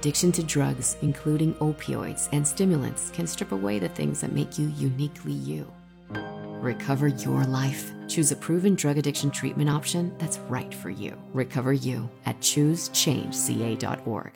Addiction to drugs, including opioids and stimulants, can strip away the things that make you uniquely you. Recover your life. Choose a proven drug addiction treatment option that's right for you. Recover you at choosechangeca.org.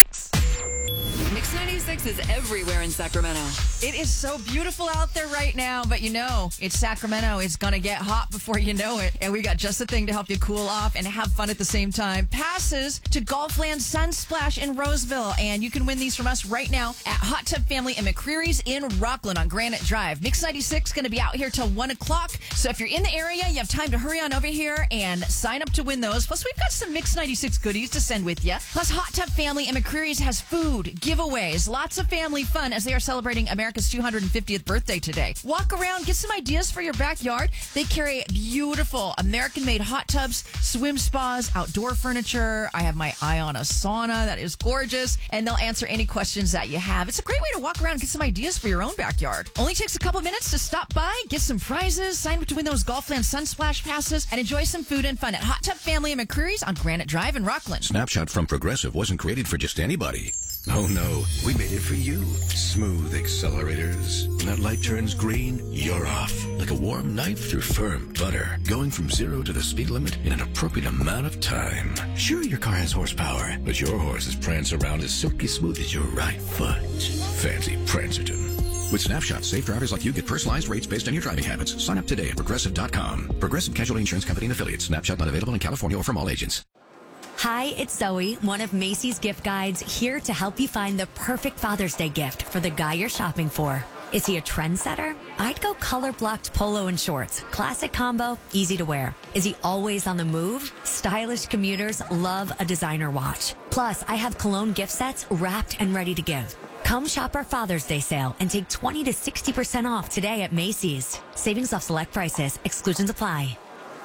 Mix 96 is everywhere in Sacramento. It is so beautiful out there right now, but you know, it's Sacramento. It's going to get hot before you know it. And we got just the thing to help you cool off and have fun at the same time. Passes to Golfland Sunsplash in Roseville. And you can win these from us right now at Hot Tub Family and McCreary's in Rockland on Granite Drive. Mix 96 going to be out here till 1 o'clock. So if you're in the area, you have time to hurry on over here and sign up to win those. Plus, we've got some Mix 96 goodies to send with you. Plus, Hot Tub Family and McCreary's has food, giveaways, lots of family fun as they are celebrating America's 250th birthday today. Walk around, get some ideas for your backyard. They carry beautiful American-made hot tubs, swim spas, outdoor furniture. I have my eye on a sauna that is gorgeous, and they'll answer any questions that you have. It's a great way to walk around and get some ideas for your own backyard. Only takes a couple minutes to stop by, get some prizes, sign up to win those Golfland Sunsplash passes, and enjoy some food and fun at Hot Tub Family and McCreary's on Granite Drive in Rockland. Snapshot from Progressive wasn't created for just anybody. Oh no, we made it for you. Smooth accelerators. When that light turns green, you're off. Like a warm knife through firm butter. Going from 0 to the speed limit in an appropriate amount of time. Sure, your car has horsepower, but your horses prance around as silky smooth as your right foot. Fancy Prancerton. With Snapshot, safe drivers like you get personalized rates based on your driving habits. Sign up today at Progressive.com. Progressive Casualty Insurance Company and Affiliates. Snapshot not available in California or from all agents. Hi, it's Zoe, one of Macy's gift guides, here to help you find the perfect Father's Day gift for the guy you're shopping for. Is he a trendsetter? I'd go color-blocked polo and shorts. Classic combo, easy to wear. Is he always on the move? Stylish commuters love a designer watch. Plus, I have cologne gift sets wrapped and ready to give. Come shop our Father's Day sale and take 20 to 60% off today at Macy's. Savings off select prices. Exclusions apply.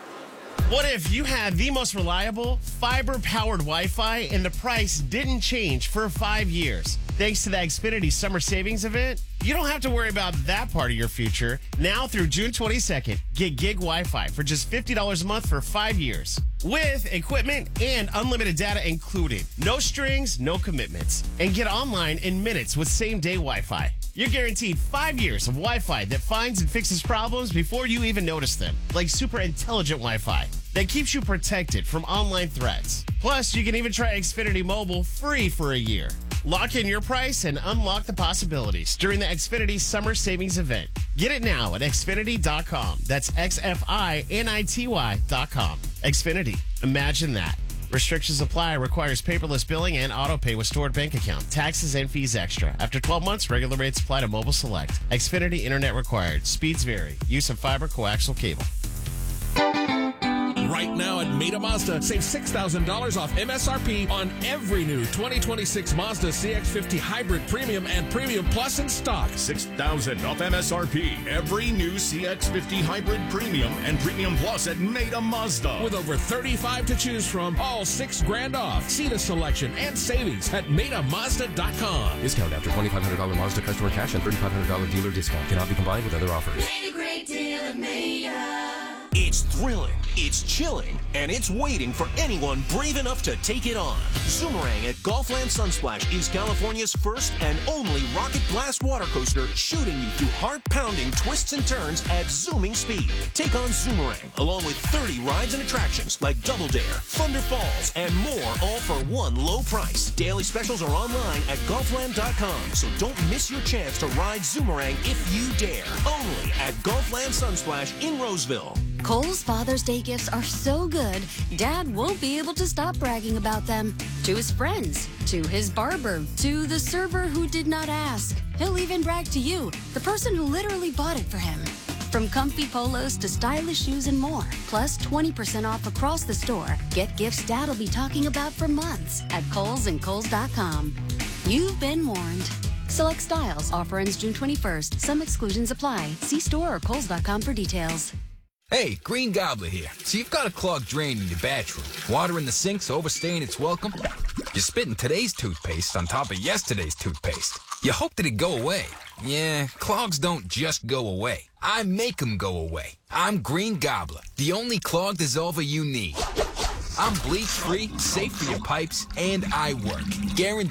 What if you had the most reliable, fiber-powered Wi-Fi and the price didn't change for 5 years? Thanks to the Xfinity Summer Savings Event, you don't have to worry about that part of your future. Now through June 22nd, get gig Wi-Fi for just $50 a month for 5 years. With equipment and unlimited data included. No strings, no commitments. And get online in minutes with same-day Wi-Fi. You're guaranteed 5 years of Wi-Fi that finds and fixes problems before you even notice them. Like super intelligent Wi-Fi that keeps you protected from online threats. Plus, you can even try Xfinity Mobile free for a year. Lock in your price and unlock the possibilities during the Xfinity Summer Savings Event. Get it now at Xfinity.com. That's XFINITY.com. Xfinity. Imagine that. Restrictions apply. Requires paperless billing and auto pay with stored bank account. Taxes and fees extra. After 12 months, regular rates apply to mobile select. Xfinity Internet required. Speeds vary. Use of fiber coaxial cable. Right now at Meta Mazda, save $6,000 off MSRP on every new 2026 Mazda CX-50 Hybrid Premium and Premium Plus in stock. $6,000 off MSRP. Every new CX-50 Hybrid Premium and Premium Plus at Meta Mazda. With over 35 to choose from, all $6,000 off. See the selection and savings at MetaMazda.com. Discount after $2,500 Mazda customer cash and $3,500 dealer discount. Cannot be combined with other offers. Made a great deal at Meta. It's thrilling, it's chilling, and it's waiting for anyone brave enough to take it on. Zoomerang at Golfland Sunsplash is California's first and only rocket blast water coaster, shooting you through heart-pounding twists and turns at zooming speed. Take on Zoomerang, along with 30 rides and attractions like Double Dare, Thunder Falls, and more, all for one low price. Daily specials are online at Golfland.com, so don't miss your chance to ride Zoomerang if you dare. Only at Golfland Sunsplash in Roseville. Kohl's Father's Day gifts are so good, Dad won't be able to stop bragging about them. To his friends, to his barber, to the server who did not ask. He'll even brag to you, the person who literally bought it for him. From comfy polos to stylish shoes and more, plus 20% off across the store. Get gifts Dad'll be talking about for months at Kohl's and Kohl's.com. You've been warned. Select styles. Offer ends June 21st. Some exclusions apply. See store or Kohl's.com for details. Hey, Green Gobbler here. So you've got a clogged drain in your bathroom. Water in the sink's overstaying its welcome. You're spitting today's toothpaste on top of yesterday's toothpaste. You hope that it go away. Yeah, clogs don't just go away. I make them go away. I'm Green Gobbler, the only clog dissolver you need. I'm bleach-free, safe for your pipes, and I work. Guaranteed.